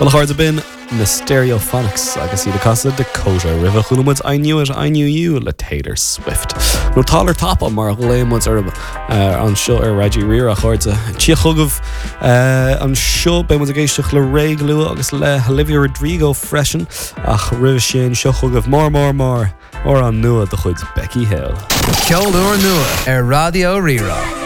Well chuirde bin na Stereophonics agus iad casa de cóide rih chuúmuid I Knew It, I Knew You le Taylor Swift. No talar tapa mar lémuid an seo ar Reggie Rear a chuirde. Tí chugah an seo be mu a géisteach le réiglú agus le Olivia Rodrigo freisin ach rih sin seo chugah mar or an nua de chuid Becky Hill. Ceol uair nua ar Radio Rira.